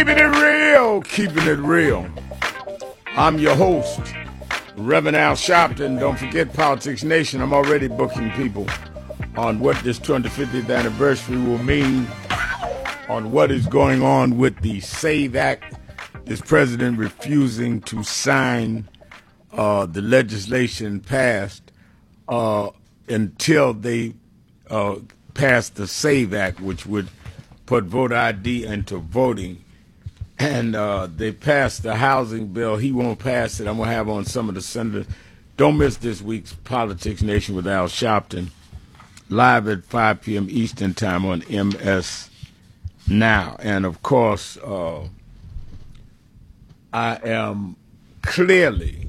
Keeping it real, keeping it real. I'm your host, Reverend Al Sharpton. Don't forget Politics Nation. I'm already booking people on what this 250th anniversary will mean, on what is going on with the SAVE Act, this president refusing to sign the legislation passed until they pass the SAVE Act, which would put voter ID into voting. And they passed the housing bill. He won't pass it. I'm going to have on some of the senators. Don't miss this week's Politics Nation with Al Sharpton, live at 5 p.m. Eastern Time on MS Now. And, of course, I am clearly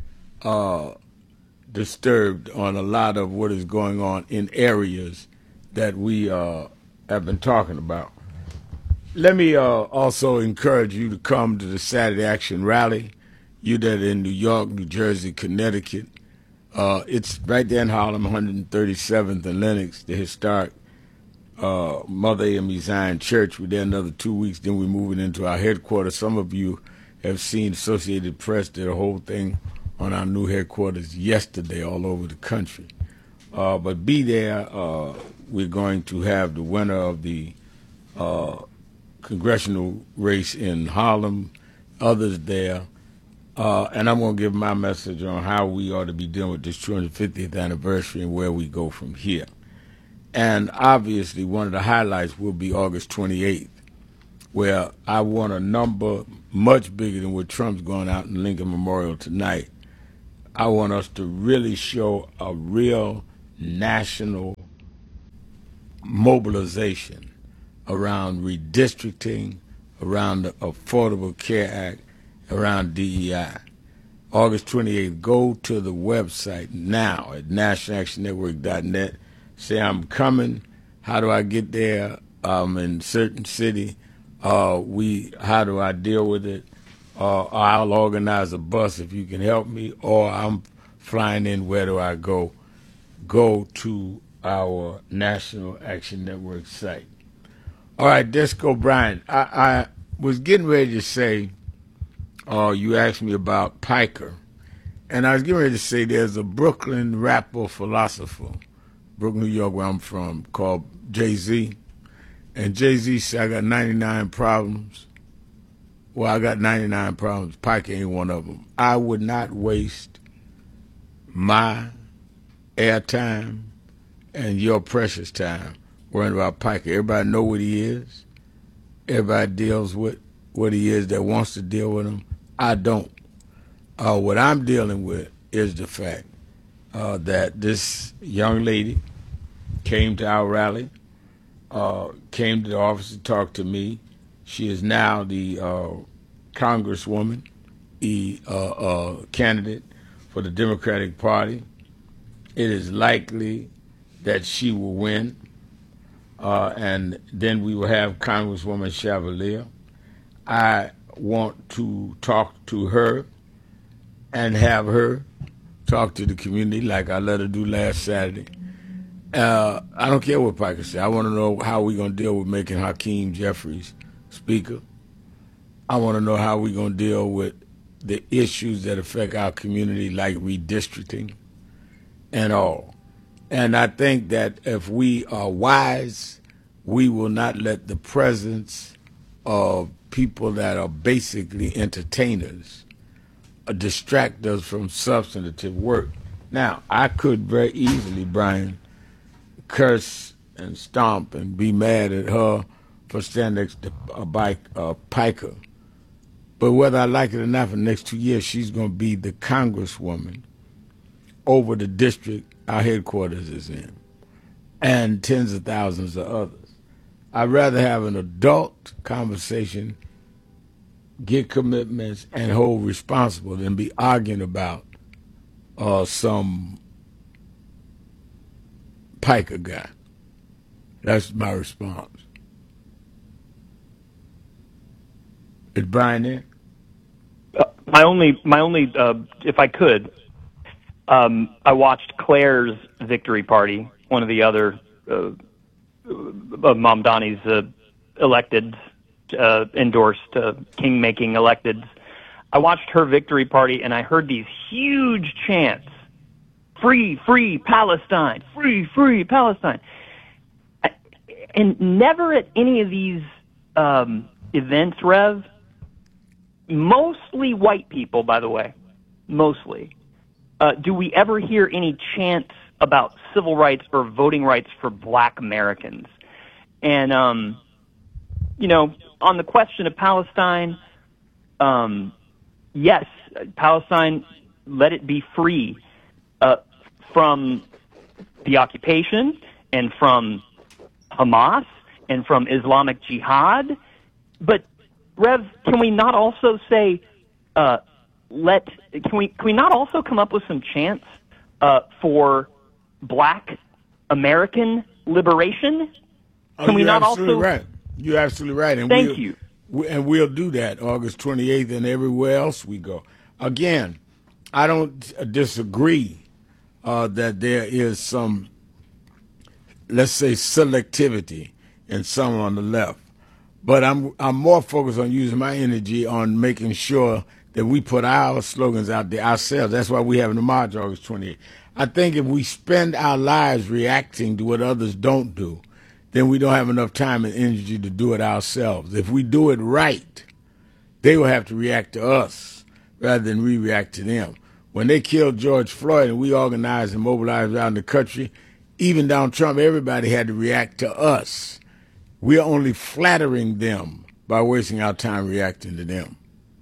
disturbed on a lot of what is going on in areas that we have been talking about. Let me also encourage you to come to the Saturday Action Rally. You that are in New York, New Jersey, Connecticut. It's right there in Harlem, 137th and Lenox, the historic Mother AME Zion Church. We're there another 2 weeks, then we're moving into our headquarters. Some of you have seen Associated Press did a whole thing on our new headquarters yesterday all over the country. But be there. We're going to have the winner of the congressional race in Harlem, others there, and I'm going to give my message on how we ought to be dealing with this 250th anniversary and where we go from here. And obviously one of the highlights will be August 28th, where I want a number much bigger than what Trump's going out in Lincoln Memorial tonight. I want us to really show a real national mobilization around redistricting, around the Affordable Care Act, around DEI. August 28th, go to the website now at nationalactionnetwork.net. Say, I'm coming. How do I get there? I'm in certain city. How do I deal with it? I'll organize a bus if you can help me, or I'm flying in. Where do I go? Go to our National Action Network site. All right, Disco Brian. I was getting ready to say, you asked me about Piker, and I was getting ready to say there's a Brooklyn rapper philosopher, Brooklyn, New York, where I'm from, called Jay-Z. And Jay-Z said, I got 99 problems. Well, I got 99 problems. Piker ain't one of them. I would not waste my airtime and your precious time worrying about Piker. Everybody know what he is. Everybody deals with what he is that wants to deal with him. I don't. What I'm dealing with is the fact that this young lady came to our rally, came to the office to talk to me. She is now the congresswoman, candidate for the Democratic Party. It is likely that she will win. And then we will have Congresswoman Chevalier. I want to talk to her and have her talk to the community like I let her do last Saturday. I don't care what Piker said. I want to know how we're going to deal with making Hakeem Jeffries Speaker. I want to know how we're going to deal with the issues that affect our community like redistricting and all. And I think that if we are wise, we will not let the presence of people that are basically entertainers distract us from substantive work. Now, I could very easily, Brian, curse and stomp and be mad at her for standing next to Piker. But whether I like it or not, for the next 2 years, she's going to be the congresswoman over the district our headquarters is in, and tens of thousands of others. I'd rather have an adult conversation, get commitments, and hold responsible than be arguing about some Piker guy. That's my response. Is Brian there? My only, if I could, I watched Claire's victory party, one of the other Mamdani's elected endorsed king-making electeds. I watched her victory party, and I heard these huge chants, "Free, free Palestine! Free, free Palestine!" And never at any of these events, Rev, mostly white people, by the way, mostly, do we ever hear any chants about civil rights or voting rights for black Americans? And, on the question of Palestine, yes, Palestine, let it be free from the occupation and from Hamas and from Islamic Jihad. But, Rev, can we not also say, can we not also come up with some chants for black American liberation? Can we not also? Right. You're absolutely right. And Thank you. And we'll do that August 28th and everywhere else we go. Again, I don't disagree that there is some, let's say, selectivity in some on the left. But I'm more focused on using my energy on making sure that we put our slogans out there ourselves. That's why we have the March August 28th. I think if we spend our lives reacting to what others don't do, then we don't have enough time and energy to do it ourselves. If we do it right, they will have to react to us rather than we react to them. When they killed George Floyd and we organized and mobilized around the country, even Donald Trump, everybody had to react to us. We're only flattering them by wasting our time reacting to them.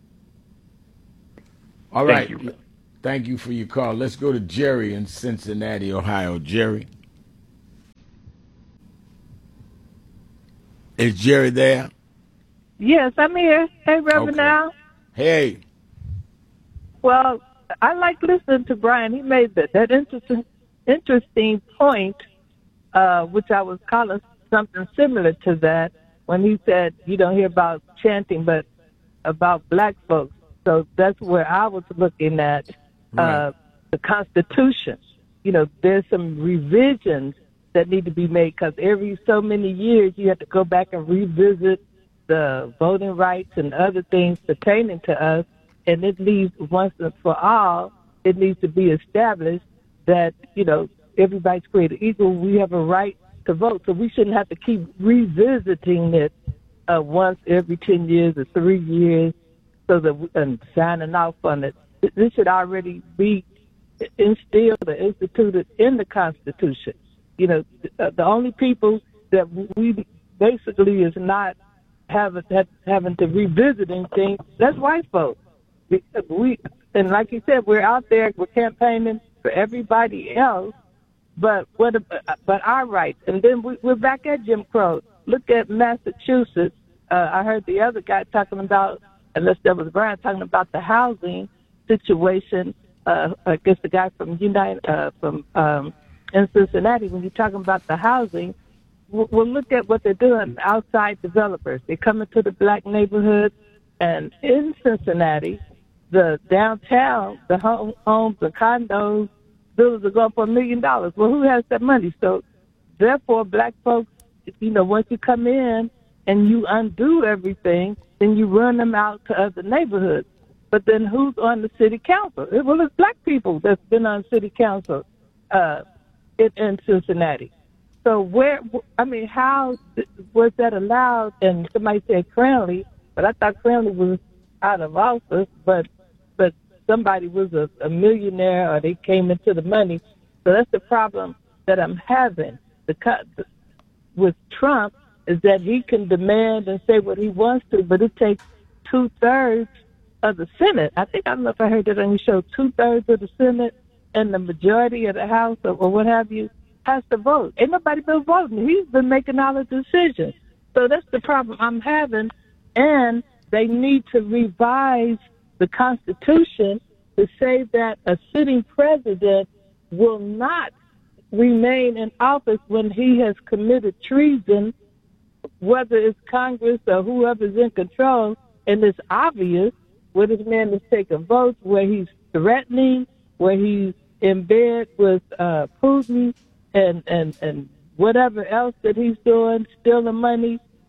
All right. Thank you. Thank you for your call. Let's go to Jerry in Cincinnati, Ohio. Jerry. Is Jerry there? Yes, I'm here. Hey, Reverend Okay. Al. Hey. Well, I like listening to Brian. He made that interesting point, which I was calling something similar to that when he said you don't hear about chanting, but about black folks. So that's where I was looking at the Constitution. There's some revisions that need to be made because every so many years you have to go back and revisit the voting rights and other things pertaining to us. And it needs, once and for all, it needs to be established that, everybody's created equal. We have a right to vote. So we shouldn't have to keep revisiting it once every 10 years or 3 years and signing off on it. This should already be instilled or instituted in the Constitution. The only people that we basically is not having to revisit anything, that's white folks. And like you said, we're out there, we're campaigning for everybody else, but our rights. And then we're back at Jim Crow. Look at Massachusetts. I heard the other guy talking about, unless that was Brian, talking about the housing situation. I guess the guy from in Cincinnati, when you're talking about the housing, we'll look at what they're doing. Outside developers, they come into the black neighborhoods, and in Cincinnati, the downtown, the homes, the condos, buildings are going for $1 million. Well, who has that money? So, therefore, black folks, once you come in and you undo everything, then you run them out to other neighborhoods. But then who's on the city council? Well, it's black people that's been on city council in Cincinnati. So how was that allowed? And somebody said Cranley, but I thought Cranley was out of office, but somebody was a millionaire or they came into the money. So that's the problem that I'm having with Trump, is that he can demand and say what he wants to, but it takes 2/3 of the Senate. I don't know if I heard that on your show, 2/3 of the Senate and the majority of the House or what have you has to vote. Ain't nobody been voting. He's been making all the decisions. So that's the problem I'm having. And they need to revise the Constitution to say that a sitting president will not remain in office when he has committed treason, whether it's Congress or whoever's in control, and it's obvious where this man is taking votes, where he's threatening, where he's in bed with Putin and whatever else that he's doing, stealing money.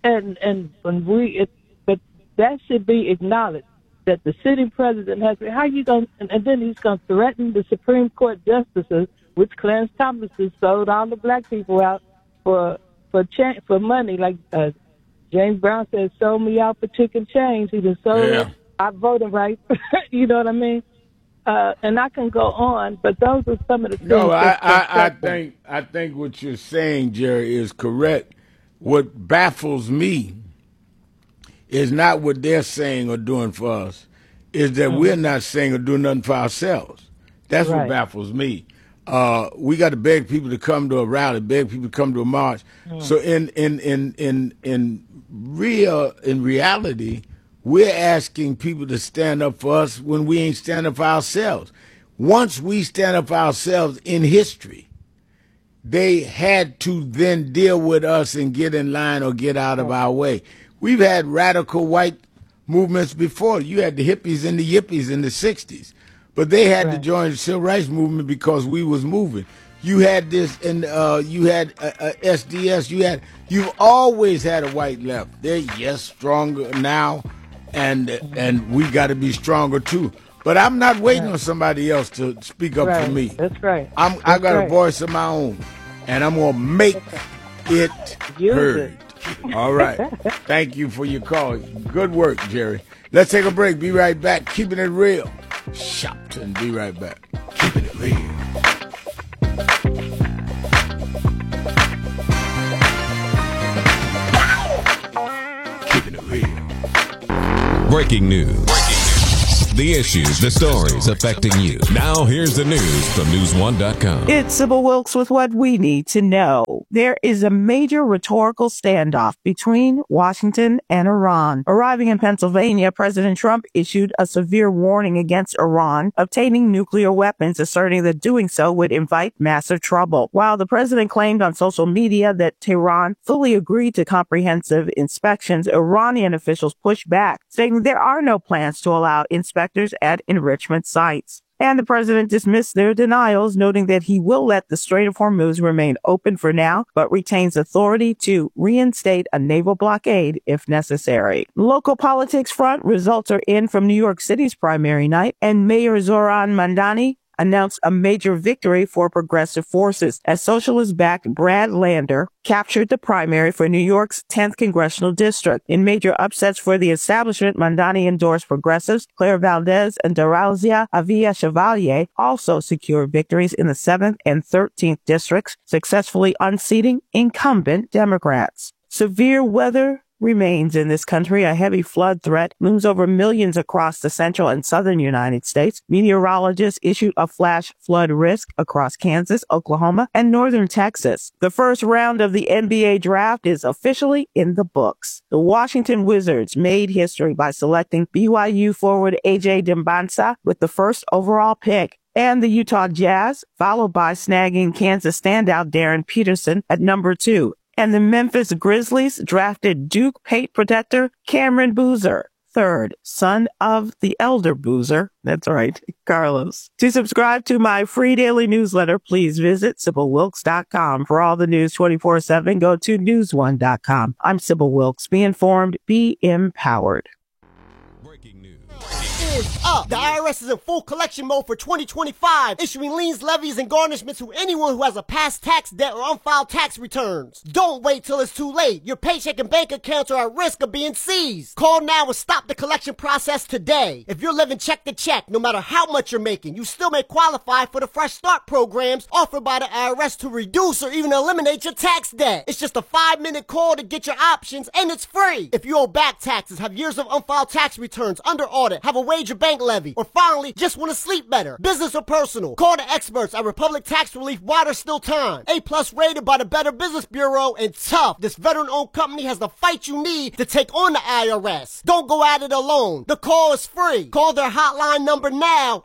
and when but that should be acknowledged that the sitting president has. How you going? And then he's going to threaten the Supreme Court justices, which Clarence Thomas has sold all the black people out for money, like James Brown said, "Sold me out for chicken change." He just sold our voting rights. You know what I mean? And I can go on, but those are some of the things. No, I think what you're saying, Jerry, is correct. What baffles me is not what they're saying or doing for us, is that we're not saying or doing nothing for ourselves. That's what baffles me. We got to beg people to come to a rally, beg people to come to a march. So in reality, we're asking people to stand up for us when we ain't standing up for ourselves. Once we stand up for ourselves in history, they had to then deal with us and get in line or get out of our way. We've had radical white movements before. You had the hippies and the yippies in the 60s. But they had to join the civil rights movement because we was moving. You had this, and you had SDS. You've always had a white left. They're stronger now, and we got to be stronger too. But I'm not waiting on somebody else to speak up for me. That's right. I got a voice of my own, and I'm gonna make it heard. All right. Thank you for your call. Good work, Jerry. Let's take a break. Be right back. Keeping it real. Shopton. Be right back. Keeping it real. Keeping it real. Breaking news. The issues, the stories affecting you. Now here's the news from News1.com. It's Sybil Wilkes with what we need to know. There is a major rhetorical standoff between Washington and Iran. Arriving in Pennsylvania, President Trump issued a severe warning against Iran obtaining nuclear weapons, asserting that doing so would invite massive trouble. While the president claimed on social media that Tehran fully agreed to comprehensive inspections, Iranian officials pushed back, stating there are no plans to allow inspections at enrichment sites. And the president dismissed their denials, noting that he will let the Strait of Hormuz remain open for now, but retains authority to reinstate a naval blockade if necessary. Local politics front, results are in from New York City's primary night, and Mayor Zohran Mamdani announced a major victory for progressive forces as socialist-backed Brad Lander captured the primary for New York's 10th congressional district. In major upsets for the establishment, Mamdani endorsed progressives. Claire Valdez and Darazia Avia Chevalier also secured victories in the 7th and 13th districts, successfully unseating incumbent Democrats. Severe weather remains in this country. A heavy flood threat looms over millions across the central and southern United States. Meteorologists issued a flash flood risk across Kansas, Oklahoma, and northern Texas. The first round of the NBA draft is officially in the books. The Washington Wizards made history by selecting BYU forward AJ Dembonsa with the first overall pick. And the Utah Jazz, followed by snagging Kansas standout Darren Peterson at number 2. And the Memphis Grizzlies drafted Duke Pate protector Cameron Boozer, third, son of the elder Boozer. That's right, Carlos. To subscribe to my free daily newsletter, please visit SybilWilkes.com. For all the news 24/7, go to News1.com. I'm Sybil Wilkes. Be informed, be empowered. Breaking news. Is up. The IRS is in full collection mode for 2025, issuing liens, levies, and garnishments to anyone who has a past tax debt or unfiled tax returns. Don't wait till it's too late. Your paycheck and bank accounts are at risk of being seized. Call now and stop the collection process today. If you're living check to check, no matter how much you're making, you still may qualify for the Fresh Start programs offered by the IRS to reduce or even eliminate your tax debt. It's just a 5-minute call to get your options, and it's free. If you owe back taxes, have years of unfiled tax returns under audit, have a wage or bank levy, or finally just want to sleep better, business or personal, call the experts at Republic Tax Relief while there's still time. A+ rated by the Better Business Bureau, and tough. This veteran-owned company has the fight you need to take on the IRS. Don't go at it alone. The call is free. Call their hotline number now,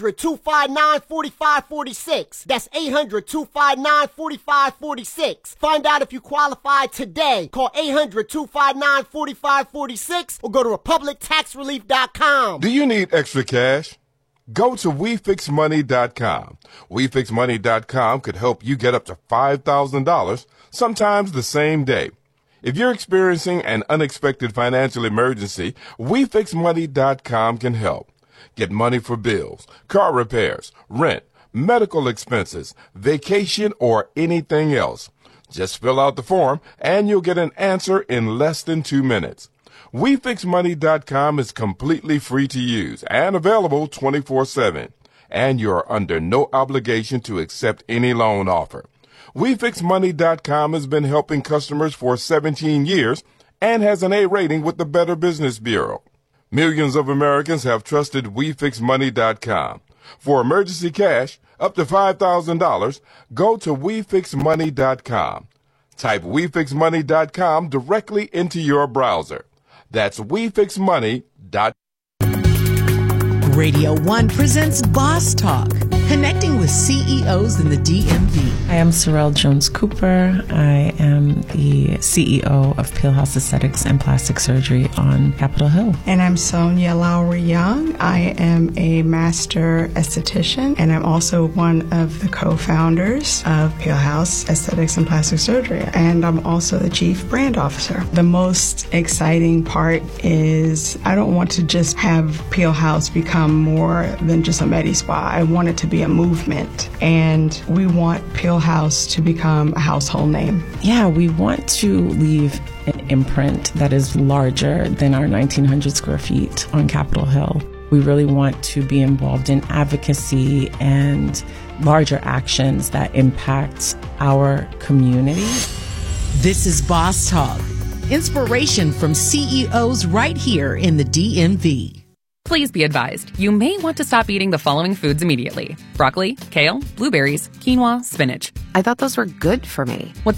800-259-4546. That's 800-259-4546. Find out if you qualify today. Call 800-259-4546 or go to republictaxrelief.com. Do you need extra cash? Go to WeFixMoney.com. WeFixMoney.com could help you get up to $5,000, sometimes the same day. If you're experiencing an unexpected financial emergency, WeFixMoney.com can help. Get money for bills, car repairs, rent, medical expenses, vacation, or anything else. Just fill out the form and you'll get an answer in less than 2 minutes. WeFixMoney.com is completely free to use and available 24/7. And you're under no obligation to accept any loan offer. WeFixMoney.com has been helping customers for 17 years and has an A rating with the Better Business Bureau. Millions of Americans have trusted WeFixMoney.com. For emergency cash, up to $5,000, go to WeFixMoney.com. Type WeFixMoney.com directly into your browser. That's WeFixMoney.com. Radio 1 presents Boss Talk, connecting with CEOs in the DMV. I am Sorrel Jones-Cooper. I am the CEO of Peel House Aesthetics and Plastic Surgery on Capitol Hill. And I'm Sonia Lowry Young. I am a master esthetician, and I'm also one of the co-founders of Peel House Aesthetics and Plastic Surgery. And I'm also the chief brand officer. The most exciting part is I don't want to just have Peel House become more than just a Medi Spa. I want it to be a movement, and we want Peel House to become a household name. Yeah, we want to leave an imprint that is larger than our 1,900 square feet on Capitol Hill. We really want to be involved in advocacy and larger actions that impact our community. This is Boss Talk, inspiration from CEOs right here in the DMV. Please be advised, you may want to stop eating the following foods immediately: broccoli, kale, blueberries, quinoa, spinach. I thought those were good for me. What's